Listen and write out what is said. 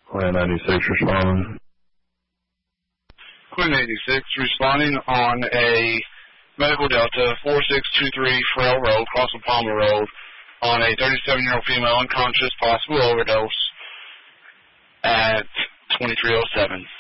Quinn 86 responding. Quinn 86 responding on a Medical Delta 4623 Frail Road, crossing Palmer Road, on a 37-year-old female unconscious, possible overdose at 2307.